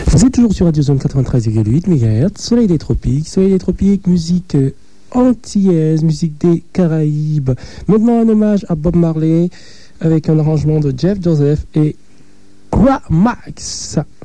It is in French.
Vous êtes toujours sur Radio Zone 93,8 MHz, Soleil des Tropiques, musique antillaise, musique des Caraïbes. Maintenant un hommage à Bob Marley avec un arrangement de Jeff Joseph et Qua Max.